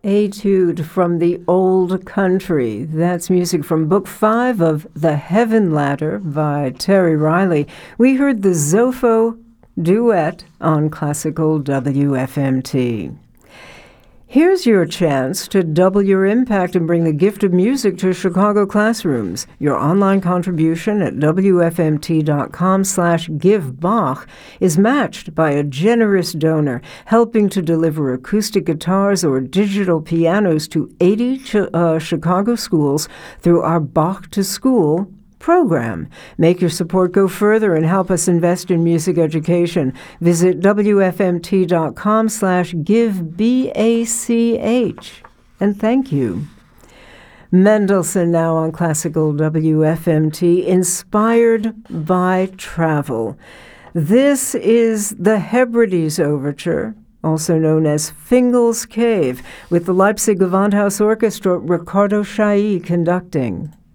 Etude from the Old Country. That's music from Book 5 of The Heaven Ladder by Terry Riley. We heard the Zopho duet on Classical WFMT. Here's your chance to double your impact and bring the gift of music to Chicago classrooms. Your online contribution at wfmt.com/givebach is matched by a generous donor helping to deliver acoustic guitars or digital pianos to 80 Chicago schools through our Bach to School program. Make your support go further and help us invest in music education. Visit wfmt.com/givebach. And thank you. Mendelssohn now on Classical WFMT, inspired by travel. This is the Hebrides Overture, also known as Fingal's Cave, with the Leipzig Gewandhaus Orchestra, Ricardo Chailly conducting.